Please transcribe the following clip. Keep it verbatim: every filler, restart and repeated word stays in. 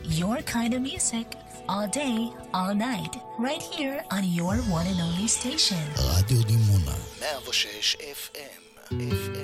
Your kind of music, all day, all night, right here on your one and only station. רדיו דימונה, מאה ושש אף אם.